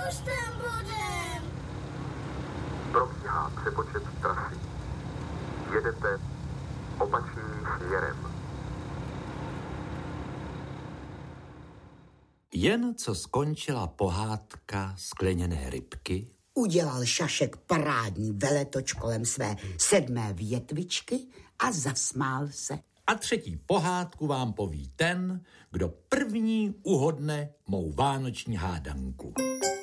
už tam budem? Probíhá přepočet trasy. Jedete opačným směrem. Jen co skončila pohádka Skleněné rybky, udělal Šašek parádní veletoč kolem své 7. větvičky a zasmál se. a třetí pohádku vám poví ten, kdo první uhodne mou vánoční hádanku.